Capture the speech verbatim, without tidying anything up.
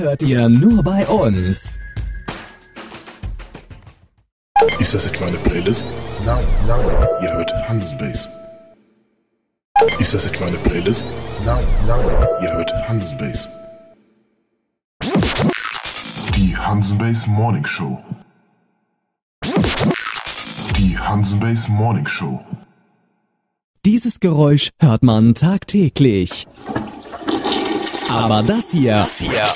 hört ihr nur bei uns. Ist das etwa eine Playlist? Nein, nein. Ihr hört Handelsbase. Ist das etwa eine Playlist? Nein, nein. Ihr hört Handelsbase. Die Hansenbase Morning Show. Die Hansenbase Morning Show. Dieses Geräusch hört man tagtäglich. Aber das hier, das hier